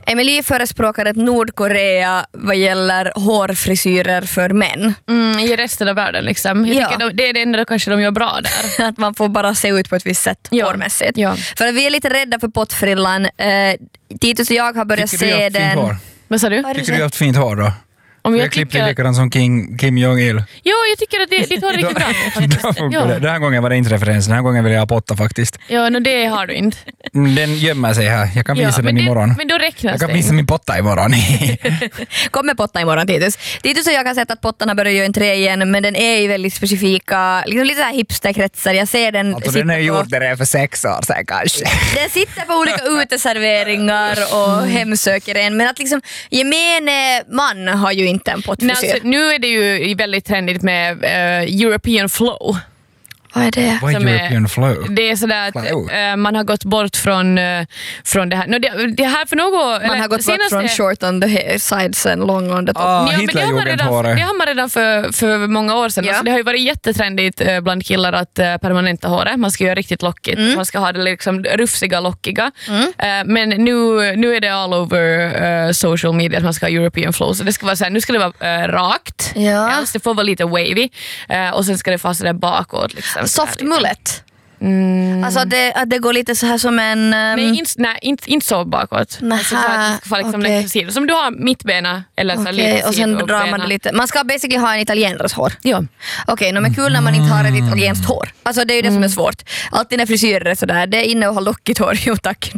Emily förespråkar ett Nordkorea vad gäller hårfrisyrer för män. I resten av världen liksom. Jag tycker det är det enda kanske de gör bra där. Att man får bara se ut på ett visst sätt hårmässigt. Ja. För vi är lite rädda för pottfrillan. Titus och jag har börjat se den. Vad sa du? Tycker du har haft fint hår då? Om jag klippte likadant som Kim Jong-il. Ja, jag tycker att ditt hår är riktigt bra faktiskt. Den här gången var det inte referens. Den här gången vill jag ha potta faktiskt. Ja, det har du inte. Den gömmer sig här. Jag kan visa den imorgon. Men då räknas jag kan visa min potta imorgon. Kommer potta imorgon, Titus. Titus och jag har sett att pottarna börjar göra entré igen, men den är ju väldigt specifika, liksom lite så här hipsterkretsar. Jag ser den alltså den är gjord där för 6 år sedan kanske. Den sitter på olika uteserveringar och hemsöker en, men att liksom gemene man har ju inte en pottfrisyr. Alltså, nu är det ju väldigt trendigt med European flow. Vad är det? Vad är European flow? Det är sådär att man har gått bort från det här. Det här för något... Man har gått bort från short on the sides and long on the top. Det har man redan för många år sedan. Ja. Alltså, det har ju varit jättetrendigt bland killar att permanenta håret. Man ska göra riktigt lockigt. Man ska ha det liksom rufsiga, lockiga. Men nu är det all over social media att man ska ha European flow. Så det ska vara så här, nu ska det vara rakt. Ja. Alltså, det får vara lite wavy. Och sen ska det få sådär bakåt liksom. Soft mullet. Alltså att det går lite så här som en... Nej, inte så bakåt. Alltså, så att det ska liksom okay. Som du har mittbena eller så lite och sen drar man det lite. Man ska basically ha en italieners hår. Ja. Okej, men kul när man inte har ett italienskt hår. Alltså det är ju det som är svårt. Alltid när frisyrer är sådär, det är inne och har lockigt hår. Jo tack,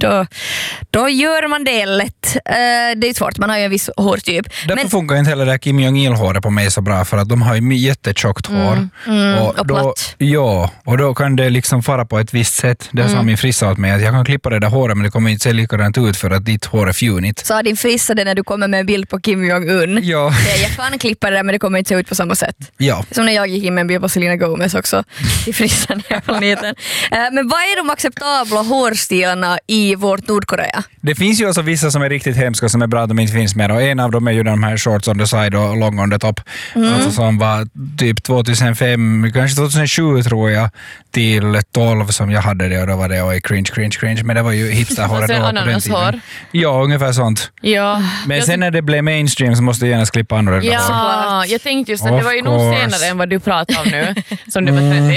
då gör man det lätt. Det är svårt, man har ju en viss hårtyp. Därför funkar inte heller det här Kim Jong-il-håret på mig så bra, för att de har ju jättetjockt hår. Och platt. Ja, och då kan det liksom fara på ett visst sätt. Det sa min frissa åt mig att jag kan klippa det där håret, men det kommer inte se likadant ut för att ditt hår är fjunigt. Sa din frissa det när du kommer med en bild på Kim Jong-un? Ja. Jag kan klippa det där, men det kommer inte se ut på samma sätt. Ja. Som när jag gick in med en bild på Selena Gomez också till frissan när jag var liten. Men vad är de acceptabla hårstilarna i vårt Nordkorea? Det finns ju alltså vissa som är riktigt hemska som är bra att de inte finns mer, och en av dem är ju de här shorts on the side och long on the top. Alltså som var typ 2005, kanske 2007 tror jag, till 12 som jag hade det, och då var det cringe, men det var ju hipsterhåret då på den tiden. Ja, ungefär sånt. Ja. Men sen när det blev mainstream så måste jag gärna klippa andra. Ja, jag tänkte just att det var ju nog senare än vad du pratar om nu som det var trendigt.